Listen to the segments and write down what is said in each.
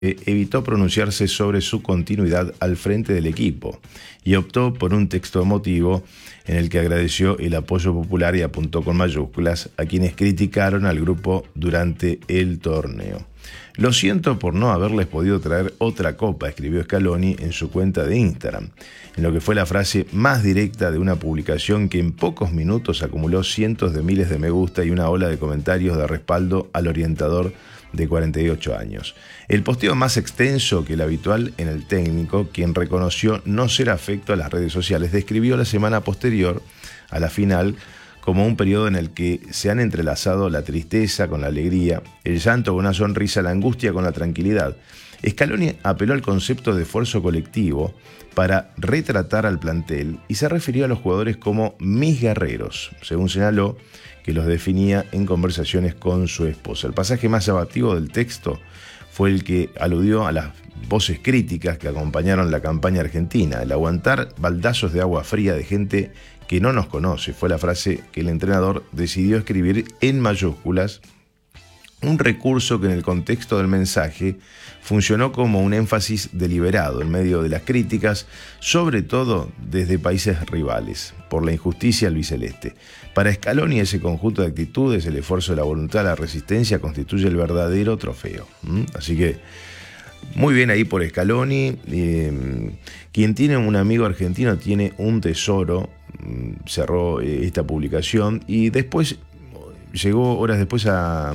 evitó pronunciarse sobre su continuidad al frente del equipo y optó por un texto emotivo en el que agradeció el apoyo popular y apuntó con mayúsculas a quienes criticaron al grupo durante el torneo. Lo siento por no haberles podido traer otra copa, escribió Scaloni en su cuenta de Instagram, en lo que fue la frase más directa de una publicación que en pocos minutos acumuló cientos de miles de me gusta y una ola de comentarios de respaldo al orientador de 48 años. El posteo más extenso que el habitual en el técnico, quien reconoció no ser afecto a las redes sociales, describió la semana posterior a la final como un periodo en el que se han entrelazado la tristeza con la alegría, el llanto con una sonrisa, la angustia con la tranquilidad. Scaloni apeló al concepto de esfuerzo colectivo para retratar al plantel y se refirió a los jugadores como mis guerreros, según señaló que los definía en conversaciones con su esposa. El pasaje más llamativo del texto fue el que aludió a las voces críticas que acompañaron la campaña argentina. El aguantar baldazos de agua fría de gente que no nos conoce fue la frase que el entrenador decidió escribir en mayúsculas, un recurso que en el contexto del mensaje funcionó como un énfasis deliberado en medio de las críticas, sobre todo desde países rivales, por la injusticia albiceleste. Para Scaloni, ese conjunto de actitudes, el esfuerzo de la voluntad, la resistencia, constituye el verdadero trofeo. Así que, muy bien ahí por Scaloni. Quien tiene un amigo argentino tiene un tesoro, cerró esta publicación y después llegó horas después a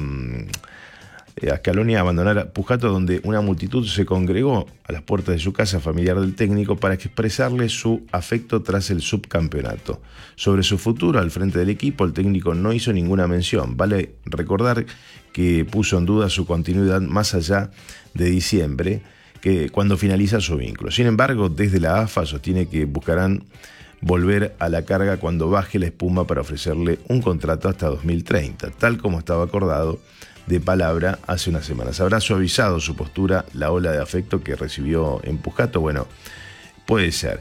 Scaloni a abandonar Pujato, donde una multitud se congregó a las puertas de su casa familiar del técnico para expresarle su afecto tras el subcampeonato. Sobre su futuro al frente del equipo, el técnico no hizo ninguna mención. Vale recordar que puso en duda su continuidad más allá de diciembre, que cuando finaliza su vínculo. Sin embargo, desde la AFA sostiene que buscarán volver a la carga cuando baje la espuma para ofrecerle un contrato hasta 2030, tal como estaba acordado de palabra hace unas semanas. ¿Habrá suavizado su postura la ola de afecto que recibió en Pujato? Bueno, puede ser.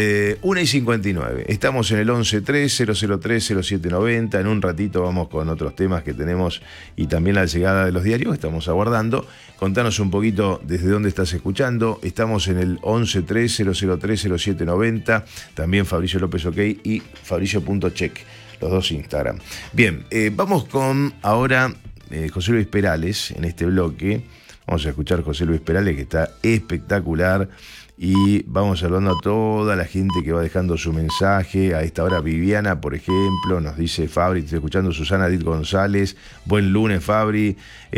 1:59. Estamos en el 1130030790. En un ratito vamos con otros temas que tenemos y también la llegada de los diarios que estamos aguardando. Contanos un poquito desde dónde estás escuchando. Estamos en el 1130030790. También Fabricio López OK y Fabricio.check, los dos Instagram. Bien, vamos con ahora José Luis Perales en este bloque. Vamos a escuchar a José Luis Perales, que está espectacular. Y vamos saludando a toda la gente que va dejando su mensaje. A esta hora Viviana, por ejemplo, nos dice Fabri, estoy escuchando Susana Edith González. Buen lunes, Fabri.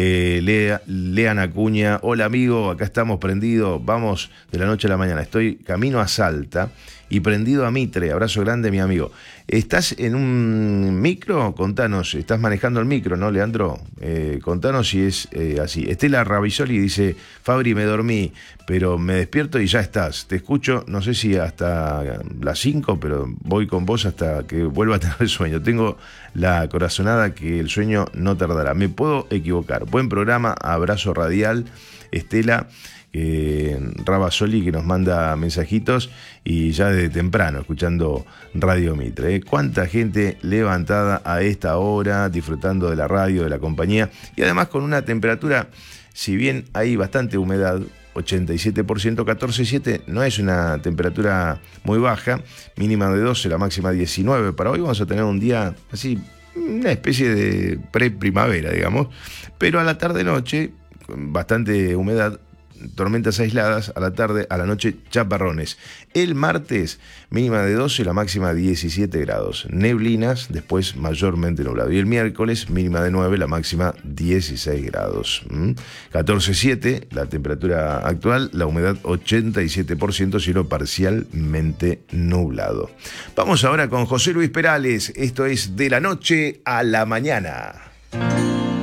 Lean Acuña, hola amigo, acá estamos prendidos. Vamos de la noche a la mañana. Estoy camino a Salta y prendido a Mitre. Abrazo grande, mi amigo. ¿Estás en un micro? Contanos, estás manejando el micro, ¿no, Leandro? Contanos si es así. Estela Ravisoli dice, Fabri, me dormí, pero me despierto y ya estás. Te escucho, no sé si hasta las 5, pero voy con vos hasta que vuelva a tener sueño. Tengo la corazonada que el sueño no tardará. Me puedo equivocar. Buen programa, abrazo radial, Estela. Rabasoli, que nos manda mensajitos y ya desde temprano escuchando Radio Mitre. Cuánta gente levantada a esta hora disfrutando de la radio, de la compañía y además con una temperatura, si bien hay bastante humedad, 87%, 14,7, no es una temperatura muy baja, mínima de 12, la máxima 19. Para hoy vamos a tener un día así, una especie de pre-primavera, digamos, pero a la tarde-noche bastante humedad, tormentas aisladas, a la tarde, a la noche, chaparrones. El martes, mínima de 12, la máxima 17 grados. Neblinas, después mayormente nublado. Y el miércoles, mínima de 9, la máxima 16 grados. 14,7, la temperatura actual, la humedad 87%, cielo parcialmente nublado. Vamos ahora con José Luis Perales. Esto es De la Noche a la Mañana.